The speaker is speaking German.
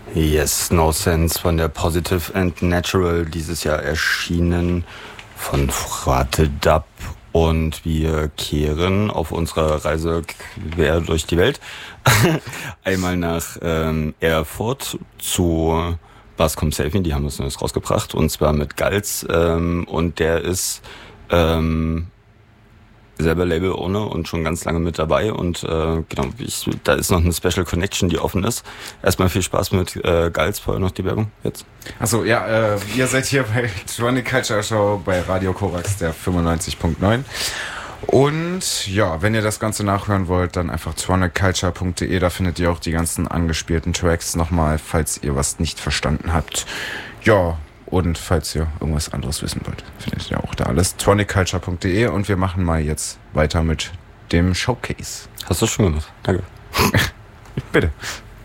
Yes, No Sense von der Positive and Natural, dieses Jahr erschienen von Frate Dub. Und wir kehren auf unserer Reise quer durch die Welt einmal nach Erfurt zu Bascom Selfie, die haben was Neues rausgebracht, und zwar mit Gals, und der ist selber Label-Owner und schon ganz lange mit dabei und genau, da ist noch eine Special Connection, die offen ist. Erstmal viel Spaß mit Gals, vorher noch die Werbung jetzt. Achso, ja, ihr seid hier bei Tronic Culture Show bei Radio Korax, der 95.9. Und ja, wenn ihr das Ganze nachhören wollt, dann einfach tronicculture.de, da findet ihr auch die ganzen angespielten Tracks nochmal, falls ihr was nicht verstanden habt. Ja, und falls ihr irgendwas anderes wissen wollt, findet ihr auch da alles. tronicculture.de, und wir machen mal jetzt weiter mit dem Showcase. Hast du schon gemacht? Danke. Bitte.